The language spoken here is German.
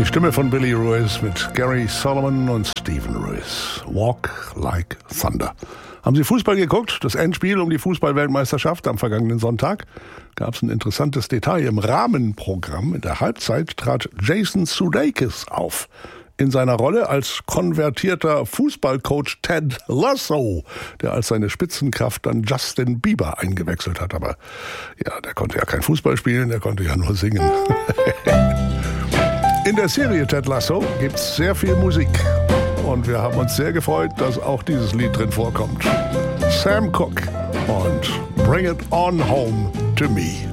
Die Stimme von Billy Ruiz mit Gary Solomon und Stephen Ruiz. Walk Like Thunder. Haben Sie Fußball geguckt? Das Endspiel um die Fußball-Weltmeisterschaft am vergangenen Sonntag? Gab es ein interessantes Detail. Im Rahmenprogramm in der Halbzeit trat Jason Sudeikis auf. In seiner Rolle als konvertierter Fußballcoach Ted Lasso, der als seine Spitzenkraft dann Justin Bieber eingewechselt hat. Aber ja, der konnte ja kein Fußball spielen, der konnte ja nur singen. In der Serie Ted Lasso gibt's sehr viel Musik. Und wir haben uns sehr gefreut, dass auch dieses Lied drin vorkommt. Sam Cooke und Bring It On Home to Me.